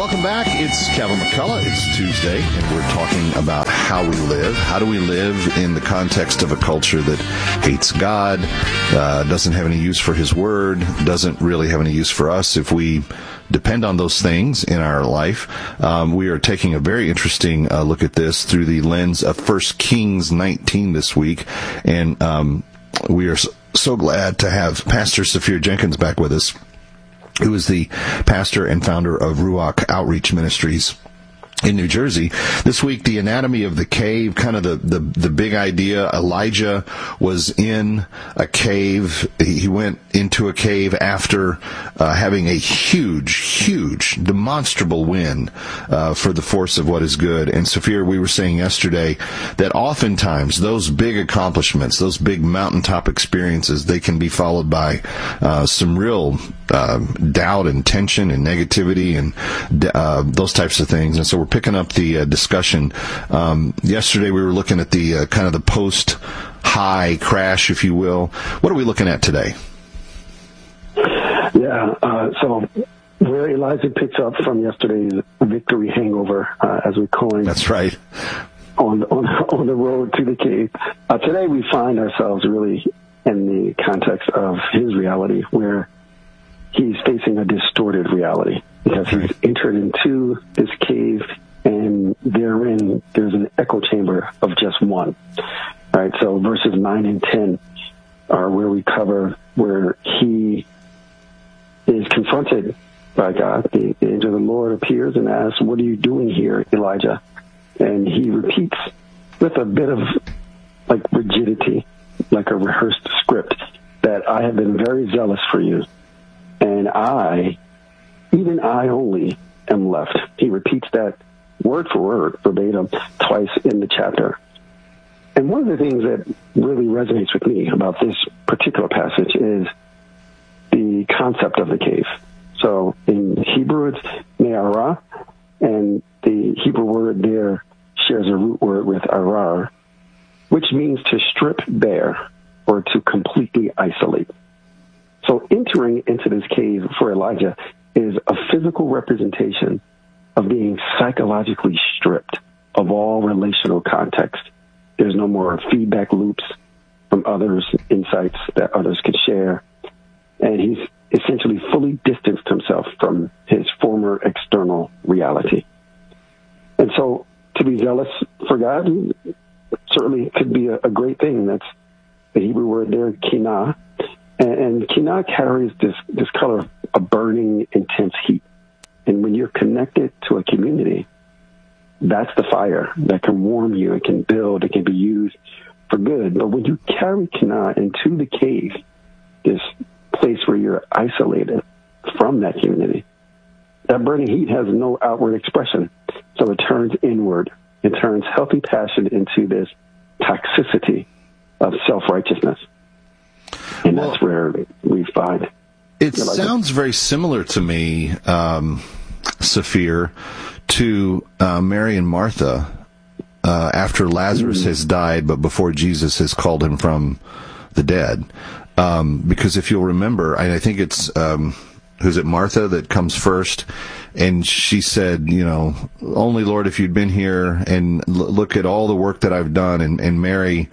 welcome back. It's Kevin McCullough. It's Tuesday, and we're talking about how we live. How do we live in the context of a culture that hates God, doesn't have any use for His Word, doesn't really have any use for us if we depend on those things in our life? We are taking a very interesting look at this through the lens of 1 Kings 19 this week, and we are so glad to have Pastor Saphir Jenkins back with us, who is the pastor and founder of Ruach Outreach Ministries in New Jersey. This week, the anatomy of the cave, kind of the big idea. Elijah was in a cave. He went into a cave after having a huge, demonstrable win for the force of what is good. And Saphir, we were saying yesterday that oftentimes those big accomplishments, those big mountaintop experiences, they can be followed by some real doubt and tension and negativity and those types of things. And so we're picking up the discussion. Yesterday we were looking at the kind of the post-high crash, if you will. What are we looking at today? So where Elijah picks up from yesterday's victory hangover, as we coined. That's right. On the road to the cave. Today we find ourselves really in the context of his reality, where he's facing a distorted reality because he's entered into this cave, and therein there's an echo chamber of just one. All right, so verses 9 and 10 are where we cover where he is confronted by God. The angel of the Lord appears and asks, "What are you doing here, Elijah?" And he repeats with a bit of like rigidity, like a rehearsed script, that I have been very zealous for you, and even I only am left. He repeats that word for word, verbatim, twice in the chapter. And one of the things that really resonates with me about this particular passage is the concept of the cave. So in Hebrew, it's me'ara, and the Hebrew word there shares a root word with arar, which means to strip bare or to completely isolate. So entering into this cave for Elijah is a physical representation of being psychologically stripped of all relational context. There's no more feedback loops from others, insights that others could share. And he's essentially fully distanced himself from his former external reality. And so to be zealous for God certainly could be a great thing. That's the Hebrew word there, kinah. And kinah carries this color of a burning, intense heat. And when you're connected to a community, that's the fire that can warm you, it can build, it can be used for good. But when you carry kinah into the cave, this place where you're isolated from that community, that burning heat has no outward expression. So it turns inward. It turns healthy passion into this toxicity of self-righteousness. And that's where we find. It sounds very similar to me, Saphir, to Mary and Martha after Lazarus has died, but before Jesus has called him from the dead. Because if you'll remember, I think it's, who's it, Martha that comes first, and she said, only Lord, if you'd been here and look at all the work that I've done, and Mary,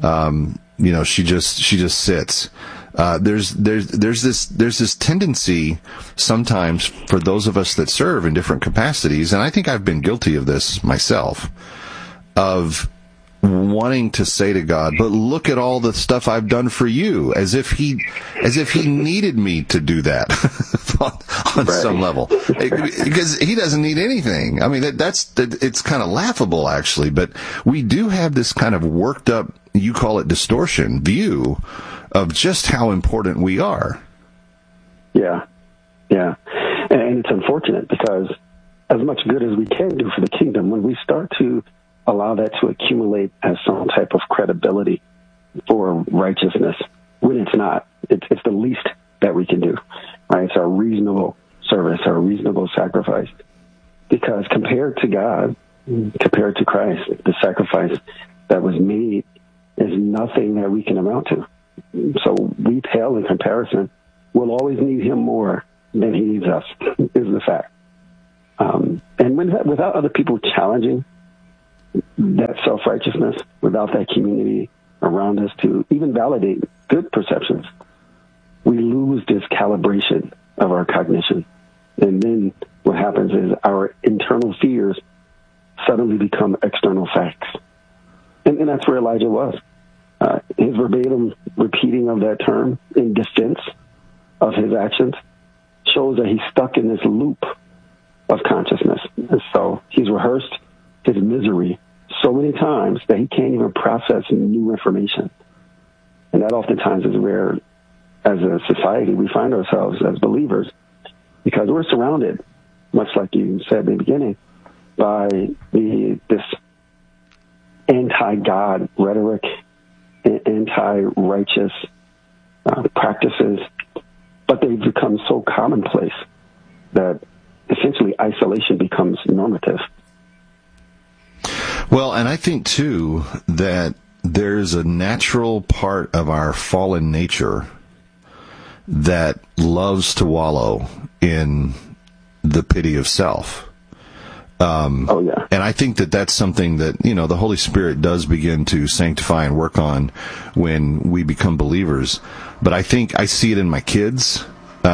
she just sits. There's this tendency sometimes for those of us that serve in different capacities, and I think I've been guilty of this myself, of wanting to say to God, but look at all the stuff I've done for you, as if he needed me to do that on some level, because he doesn't need anything. I mean, it's kind of laughable actually, but we do have this kind of worked up, you call it distortion, view of just how important we are. Yeah. And it's unfortunate because as much good as we can do for the kingdom, when we start to allow that to accumulate as some type of credibility for righteousness, when it's not, it's the least that we can do, right? It's our reasonable service, our reasonable sacrifice. Because compared to God, compared to Christ, the sacrifice that was made is nothing that we can amount to. So we pale in comparison. We'll always need him more than he needs us, is the fact. And without other people challenging that self-righteousness, without that community around us to even validate good perceptions, we lose this calibration of our cognition. And then what happens is our internal fears suddenly become external facts. And that's where Elijah was. His verbatim repeating of that term in defense of his actions shows that he's stuck in this loop of consciousness. And so he's rehearsed his misery so many times that he can't even process new information. And that oftentimes is where, as a society, we find ourselves as believers, because we're surrounded, much like you said in the beginning, by this anti-God rhetoric, anti-righteous practices, but they've become so commonplace that essentially isolation becomes normative. Well, and I think, too, that there's a natural part of our fallen nature that loves to wallow in the pity of self. Yeah. And I think that that's something that, the Holy Spirit does begin to sanctify and work on when we become believers. But I think I see it in my kids.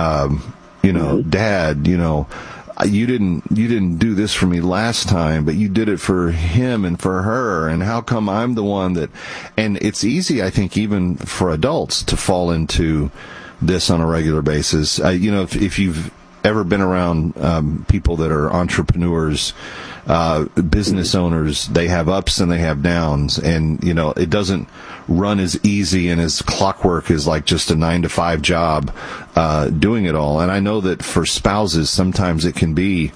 Dad, you didn't do this for me last time, but you did it for him and for her. And how come I'm the one that, and it's easy, I think, even for adults to fall into this on a regular basis. If you've ever been around people that are entrepreneurs, business owners, they have ups and they have downs, and it doesn't run as easy and as clockwork as like just a 9-to-5 job doing it all. And I know that for spouses sometimes it can be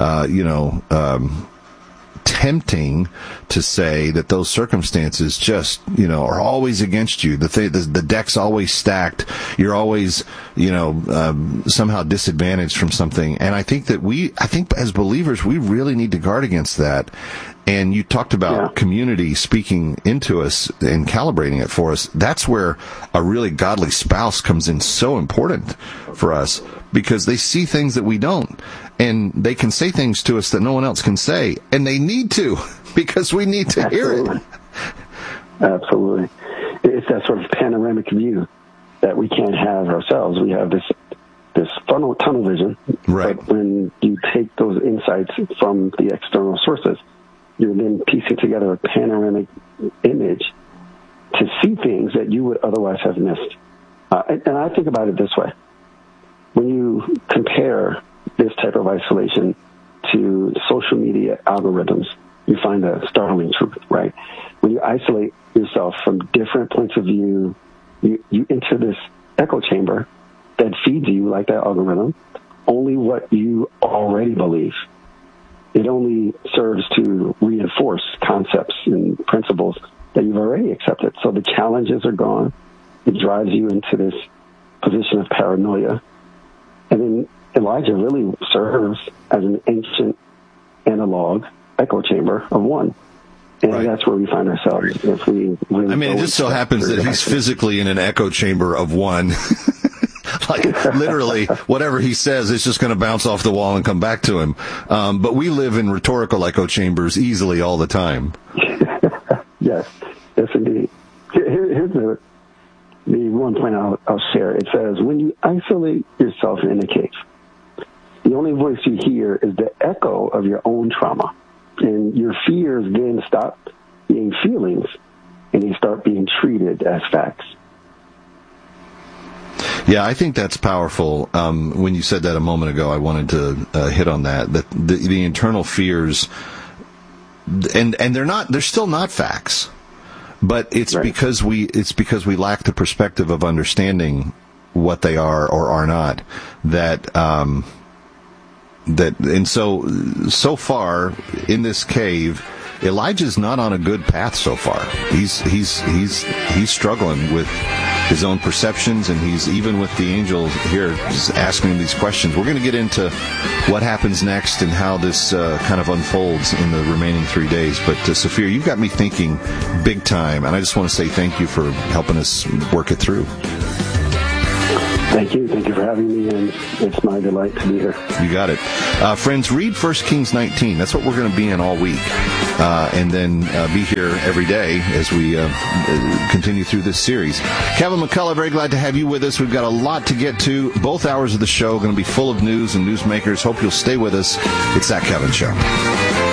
tempting to say that those circumstances just, are always against you. The deck's always stacked. You're always, somehow disadvantaged from something. And I think as believers, we really need to guard against that. And you talked about community speaking into us and calibrating it for us. That's where a really godly spouse comes in so important for us, because they see things that we don't. And they can say things to us that no one else can say. And they need to, because we need to hear it. Absolutely. It's that sort of panoramic view that we can't have ourselves. We have this tunnel vision. Right. But when you take those insights from the external sources, you're then piecing together a panoramic image to see things that you would otherwise have missed. And I think about it this way. When you compare this type of isolation to social media algorithms, you find a startling truth, right? When you isolate yourself from different points of view, you enter this echo chamber that feeds you, like that algorithm, only what you already believe. It only serves to reinforce concepts and principles that you've already accepted. So the challenges are gone. It drives you into this position of paranoia. And then Elijah really serves as an ancient analog echo chamber of one. And that's where we find ourselves if we really it just so happens that he's physically in an echo chamber of one. Like, literally, whatever he says is just going to bounce off the wall and come back to him. But we live in rhetorical echo chambers easily all the time. Yes, indeed. Here's the one point I'll share. It says, when you isolate yourself in a cave, the only voice you hear is the echo of your own trauma. And your fears then stop being feelings, and they start being treated as facts. Yeah, I think that's powerful. When you said that a moment ago, I wanted to hit on that. That the internal fears, and they're still not facts, but it's because we lack the perspective of understanding what they are or are not. And so far in this cave, Elijah's not on a good path so far. He's struggling with his own perceptions, and he's even with the angel here asking him these questions. We're going to get into what happens next and how this kind of unfolds in the remaining 3 days. But Sophia, you've got me thinking big time, and I just want to say thank you for helping us work it through. Thank you. Thank you for having me, and it's my delight to be here. You got it. Friends, read 1 Kings 19. That's what we're going to be in all week. And then be here every day as we continue through this series. Kevin McCullough, very glad to have you with us. We've got a lot to get to. Both hours of the show are going to be full of news and newsmakers. Hope you'll stay with us. It's That Kevin Show.